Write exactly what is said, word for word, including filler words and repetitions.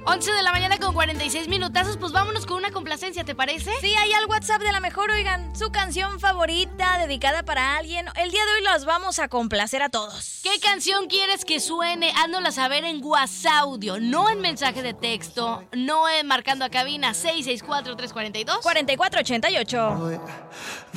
once de la mañana con cuarenta y seis minutazos, pues vámonos con una complacencia, ¿te parece? Sí, ahí al WhatsApp de La Mejor, oigan, su canción favorita, dedicada para alguien. El día de hoy los vamos a complacer a todos. ¿Qué canción quieres que suene? Háznosla saber en WhatsApp audio, no en mensaje de texto, no en marcando a cabina seis seis cuatro, tres cuatro dos cuarenta y cuatro ochenta y ocho.